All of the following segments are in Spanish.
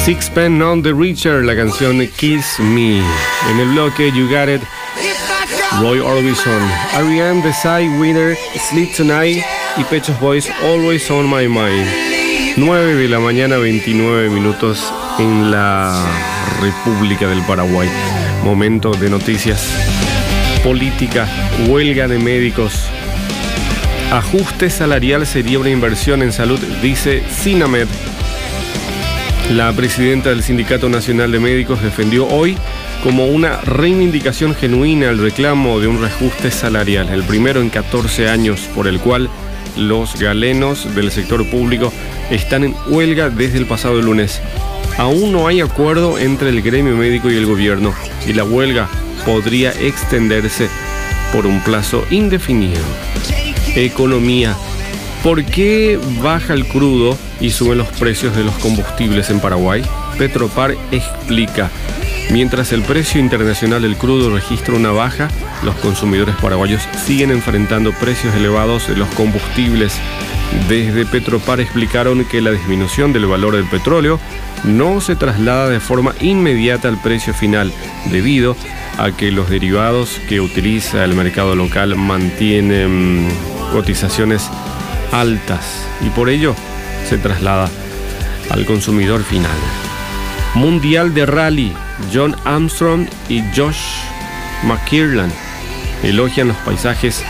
Sixpence None the Richer, la canción Kiss Me. En el bloque You Got It, Roy Orbison, R.E.M. The Side Winner, Sleep Tonight y Pet Shop Boys, Always on My Mind. 9 de la mañana, 29 minutos en la República del Paraguay. Momento de noticias. Política, huelga de médicos. Ajuste salarial sería una inversión en salud, dice Sinamed. La presidenta del Sindicato Nacional de Médicos defendió hoy como una reivindicación genuina el reclamo de un reajuste salarial, el primero en 14 años, por el cual los galenos del sector público están en huelga desde el pasado lunes. Aún no hay acuerdo entre el gremio médico y el gobierno, y la huelga podría extenderse por un plazo indefinido. Economía. ¿Por qué baja el crudo y suben los precios de los combustibles en Paraguay? Petropar explica. Mientras el precio internacional del crudo registra una baja, los consumidores paraguayos siguen enfrentando precios elevados de los combustibles. Desde Petropar explicaron que la disminución del valor del petróleo no se traslada de forma inmediata al precio final, debido a que los derivados que utiliza el mercado local mantienen cotizaciones altas y por ello se traslada al consumidor final. Mundial de Rally. John Armstrong y Josh McKiernan elogian los paisajes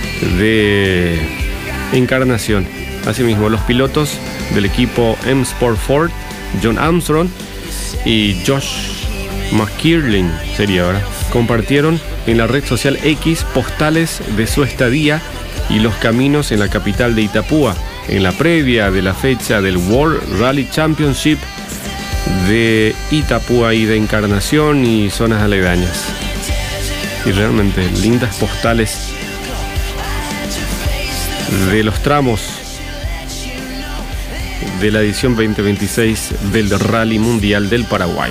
de Encarnación. Asimismo, los pilotos del equipo M Sport Ford, John Armstrong y Josh McKiernan, compartieron en la red social X postales de su estadía y los caminos en la capital de Itapúa, en la previa de la fecha del World Rally Championship de Itapúa y de Encarnación y zonas aledañas. Y realmente lindas postales de los tramos de la edición 2026 del Rally Mundial del Paraguay.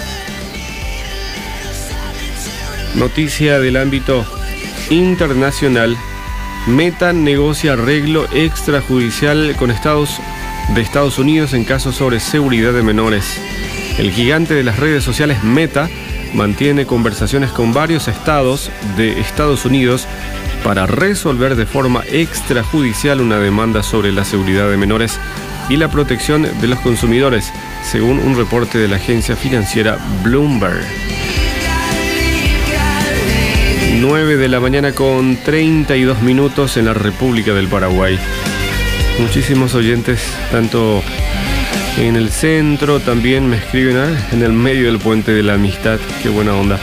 Noticia del ámbito internacional. Meta negocia arreglo extrajudicial con Estados Unidos en casos sobre seguridad de menores. El gigante de las redes sociales Meta mantiene conversaciones con varios estados de Estados Unidos para resolver de forma extrajudicial una demanda sobre la seguridad de menores y la protección de los consumidores, según un reporte de la agencia financiera Bloomberg. 9 de la mañana con 32 minutos en la República del Paraguay. Muchísimos oyentes, tanto en el centro, también me escriben en el medio del Puente de la Amistad. Qué buena onda.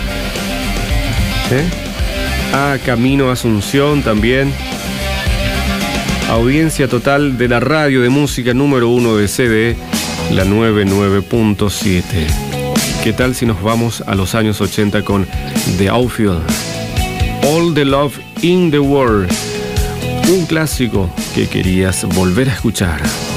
Camino a Asunción también. Audiencia total de la radio de música número 1 de CDE, la 99.7. ¿Qué tal si nos vamos a los años 80 con The Outfield? All the Love in the World. Un clásico que querías volver a escuchar.